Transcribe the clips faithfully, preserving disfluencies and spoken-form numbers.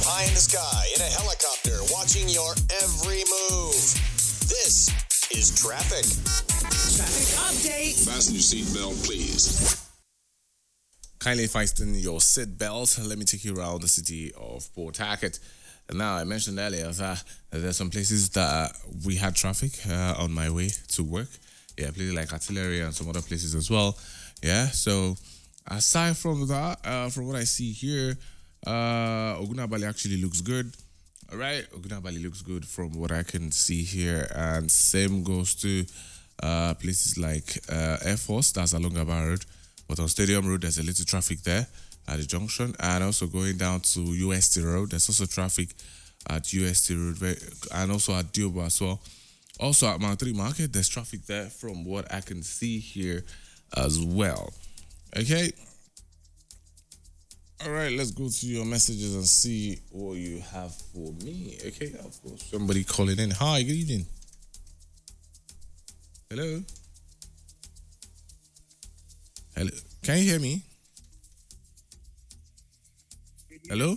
high in the sky in a helicopter watching your every move. This is traffic. Traffic update. Fasten your seatbelt, please. Kindly fasten your seatbelt. Let me take you around the city of Port Harcourt. Now, I mentioned earlier that there's some places that we had traffic uh, on my way to work. Yeah, places like Artillery and some other places as well. Yeah, so aside from that, uh, from what I see here, uh, Ogunabali actually looks good. All right, Ogunabali looks good from what I can see here. And same goes to uh, places like uh, Air Force, that's along Aba Road. But on Stadium Road, there's a little traffic there at the junction. And also going down to U S T Road, there's also traffic at U S T Road and also at Diobo as well. Also at Mount three Market, there's traffic there from what I can see here as well. Okay. All right, let's go to your messages and see what you have for me. Okay, of course, somebody calling in. Hi, good evening. Hello. Hello. Can you hear me? Hello?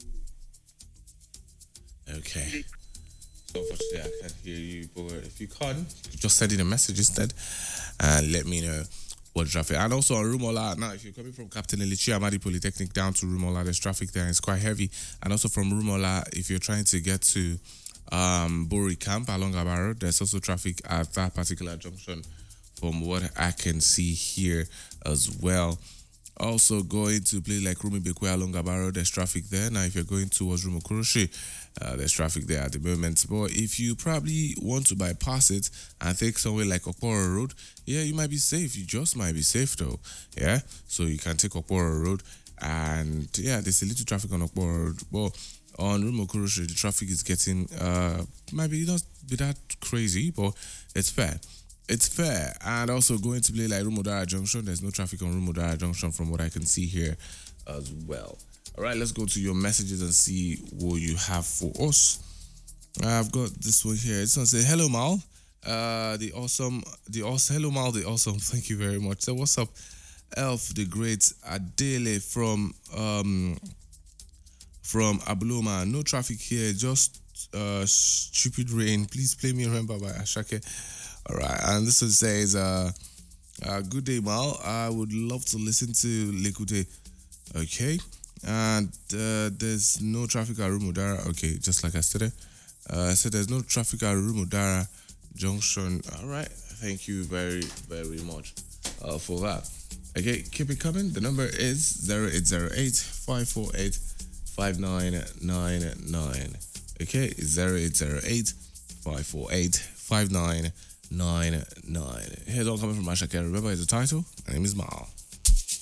Okay. So unfortunately, I can't hear you, but if you can, just send in a message instead and let me know what traffic. And also on Rumola, now if you're coming from Captain Elichi Amadi Polytechnic down to Rumola, there's traffic there and it's quite heavy. And also from Rumola, if you're trying to get to um, Bori Camp along Aba Road, there's also traffic at that particular junction from what I can see here as well. Also going to play like Rumi Bekwe along Aba Road, there's traffic there. Now if you're going towards Rumukurushi, uh, there's traffic there at the moment. But if you probably want to bypass it and take somewhere like Okporo Road, yeah, you might be safe. You just might be safe though. Yeah, so you can take Okporo Road, and yeah, there's a little traffic on Okporo Road. But on Rumukurushi, the traffic is getting uh might be not be that crazy, but it's fair. It's fair. And also going to play like Rumodara Junction. There's no traffic on Rumodara Junction from what I can see here as well. All right, let's go to your messages and see what you have for us. I've got this one here. This one says, hello, Mal. Uh, the awesome, the awesome, hello, Mal, the awesome. Thank you very much. So what's up, Elf, the great Adele from, um, from Abloma. No traffic here, just uh, stupid rain. Please play me Remember by Ashake. All right, and this one says, uh, uh, good day, Mal. I would love to listen to Lekute. Okay, and uh, there's no traffic at Rumudara. Okay, just like I said, uh, I said there's no traffic at Rumudara Junction. All right, thank you very, very much uh, for that. Okay, keep it coming. The number is zero eight zero eight, five four eight, five nine nine nine. Okay, zero eight zero eight, five four eight, five nine nine nine. Here's all coming from Ashake. Remember, it's the title. My name is Mal.